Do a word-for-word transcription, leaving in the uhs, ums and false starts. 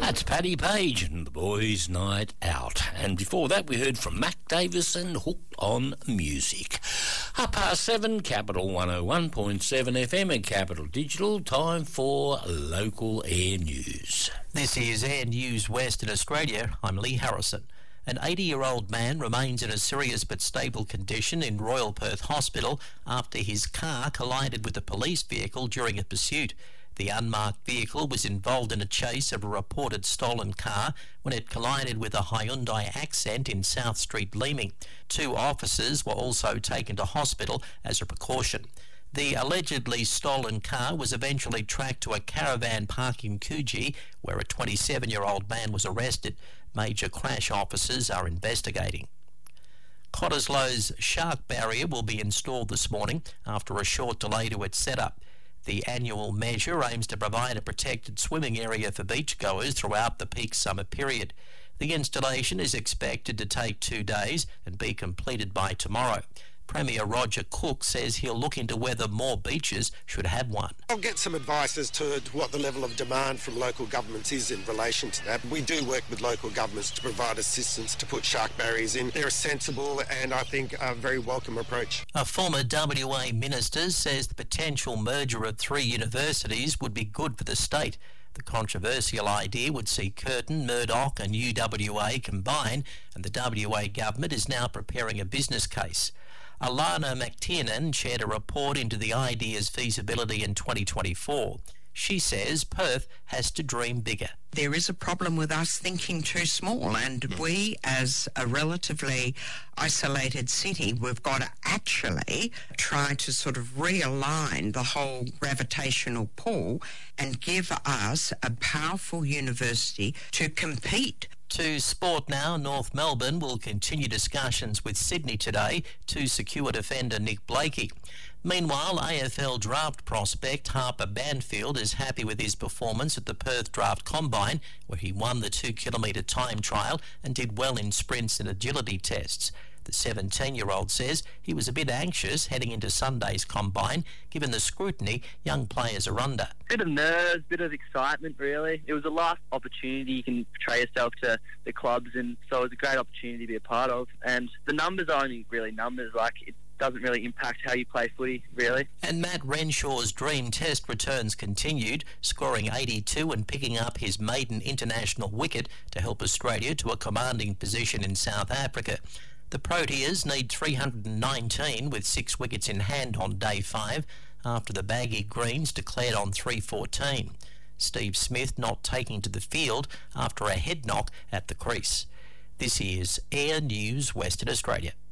That's Paddy Page and the Boys' Night Out. And before that, we heard from Mac Davis and Hooked on Music. Half past seven, Capital one oh one point seven F M and Capital Digital. Time for local air news. This is Air News Western Australia. I'm Lee Harrison. An eighty-year-old man remains in a serious but stable condition in Royal Perth Hospital after his car collided with a police vehicle during a pursuit. The unmarked vehicle was involved in a chase of a reported stolen car when it collided with a Hyundai Accent in South Street, Leeming. Two officers were also taken to hospital as a precaution. The allegedly stolen car was eventually tracked to a caravan park in Coogee, where a twenty-seven-year-old man was arrested. Major crash officers are investigating. Cottesloe's shark barrier will be installed this morning after a short delay to its setup. The annual measure aims to provide a protected swimming area for beachgoers throughout the peak summer period. The installation is expected to take two days and be completed by tomorrow. Premier Roger Cook says he'll look into whether more beaches should have one. I'll get some advice as to what the level of demand from local governments is in relation to that. We do work with local governments to provide assistance to put shark barriers in. They're a sensible and I think a very welcome approach. A former W A minister says the potential merger of three universities would be good for the state. The controversial idea would see Curtin, Murdoch and U W A combine, and the W A government is now preparing a business case. Alana McTiernan chaired a report into the idea's feasibility in twenty twenty-four. She says Perth has to dream bigger. There is a problem with us thinking too small, and we, as a relatively isolated city, we've got to actually try to sort of realign the whole gravitational pull and give us a powerful university to compete. To sport now, North Melbourne will continue discussions with Sydney today to secure defender Nick Blakey. Meanwhile, A F L draft prospect Harper Banfield is happy with his performance at the Perth Draft Combine, where he won the two-kilometre time trial and did well in sprints and agility tests. The seventeen-year-old says he was a bit anxious heading into Sunday's combine, given the scrutiny young players are under. Bit of nerves, bit of excitement, really. It was the last opportunity you can portray yourself to the clubs, and so it was a great opportunity to be a part of. And the numbers are only really numbers, like it doesn't really impact how you play footy, really. And Matt Renshaw's dream test returns continued, scoring eighty-two and picking up his maiden international wicket to help Australia to a commanding position in South Africa. The Proteas need three hundred nineteen with six wickets in hand on day five after the Baggy Greens declared on three fourteen. Steve Smith not taking to the field after a head knock at the crease. This is Air News Western Australia.